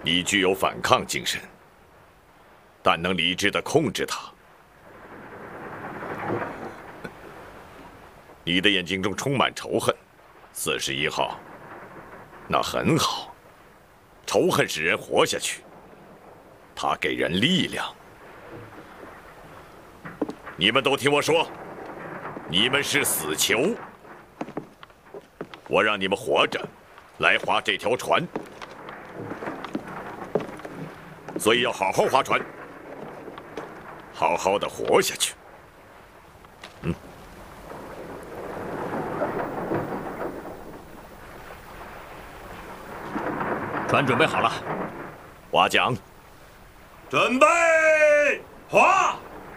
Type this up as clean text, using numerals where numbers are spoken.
你具有反抗精神，但能理智地控制它。你的眼睛中充满仇恨，41号，那很好。仇恨使人活下去，它给人力量。你们都听我说，你们是死囚。我让你们活着，来划这条船。 所以要好好划船，好好的活下去。 船准备好了， 划桨， 准备划。